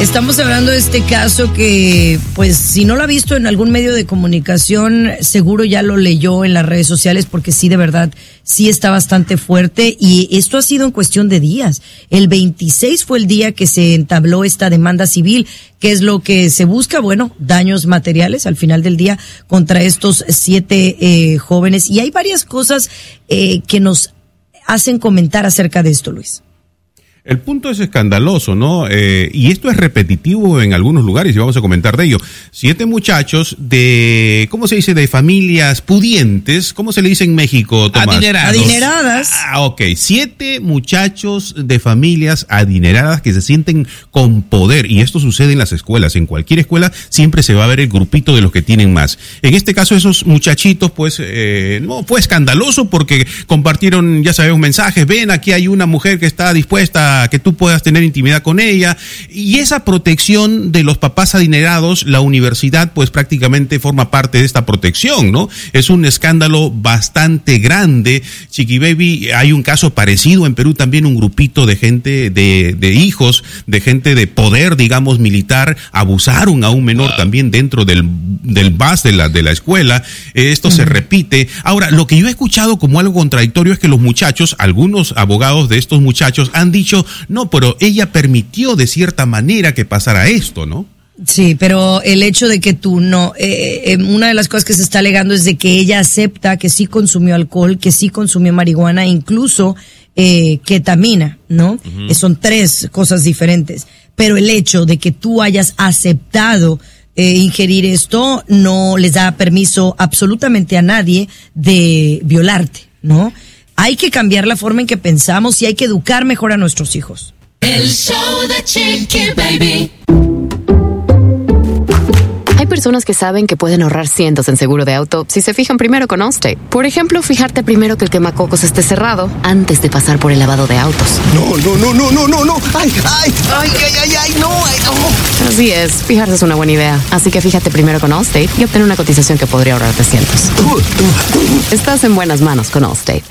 Estamos hablando de este caso que, pues, si no lo ha visto en algún medio de comunicación, seguro ya lo leyó en las redes sociales, porque sí, de verdad, sí está bastante fuerte, y esto ha sido en cuestión de días. El 26 fue el día que se entabló esta demanda civil. ¿Qué es lo que se busca? Bueno, daños materiales al final del día contra estos 7 jóvenes. Y hay varias cosas que nos hacen comentar acerca de esto, Luis. El punto es escandaloso, ¿no? Y esto es repetitivo en algunos lugares y vamos a comentar de ello. 7 muchachos de, ¿cómo se dice? De familias pudientes. ¿Cómo se le dice en México, Tomás? Adineradas. Ok. 7 muchachos de familias adineradas que se sienten con poder. Y esto sucede en las escuelas. En cualquier escuela siempre se va a ver el grupito de los que tienen más. En este caso, esos muchachitos, pues, no fue escandaloso porque compartieron, ya sabemos, mensajes. Ven, aquí hay una mujer que está dispuesta a que tú puedas tener intimidad con ella, y esa protección de los papás adinerados, la universidad pues prácticamente forma parte de esta protección, ¿no? Es un escándalo bastante grande, Chiqui Baby. Hay un caso parecido en Perú también, un grupito de gente, de hijos, de gente de poder, digamos, militar, abusaron a un menor también dentro del bus de la escuela. Esto se repite. Ahora, lo que yo he escuchado como algo contradictorio es que los muchachos, algunos abogados de estos muchachos han dicho, no, pero ella permitió de cierta manera que pasara esto, ¿no? Sí, pero el hecho de que tú no, una de las cosas que se está alegando es de que ella acepta que sí consumió alcohol, que sí consumió marihuana, incluso ketamina, ¿no? Son 3 cosas diferentes. Pero el hecho de que tú hayas aceptado ingerir esto no les da permiso absolutamente a nadie de violarte, ¿no? Hay que cambiar la forma en que pensamos y hay que educar mejor a nuestros hijos. El show de Chiqui Baby. Hay personas que saben que pueden ahorrar cientos en seguro de auto si se fijan primero con Allstate. Por ejemplo, fijarte primero que el quemacocos esté cerrado antes de pasar por el lavado de autos. No. Ay, no. Así es, fijarse es una buena idea. Así que fíjate primero con Allstate y obtén una cotización que podría ahorrarte cientos. Estás en buenas manos con Allstate.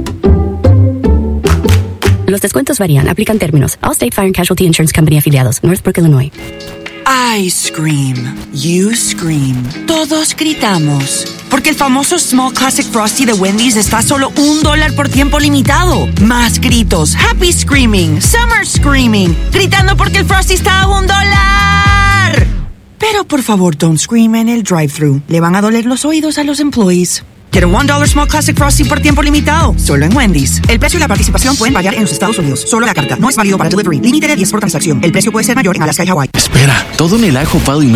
Los descuentos varían, aplican términos. Allstate Fire and Casualty Insurance Company afiliados, Northbrook, Illinois. I scream, you scream, todos gritamos. Porque el famoso Small Classic Frosty de Wendy's está a solo $1 por tiempo limitado. Más gritos, happy screaming, summer screaming, gritando porque el Frosty está a $1. Pero por favor, don't scream en el drive-thru. Le van a doler los oídos a los employees. Quiero $1 Small Classic Frosty por tiempo limitado, solo en Wendy's. El precio y la participación pueden variar en los Estados Unidos. Solo la carta. No es válido para delivery. Límite de 10 por transacción. El precio puede ser mayor en Alaska y Hawái. Espera, todo en el ajo Pal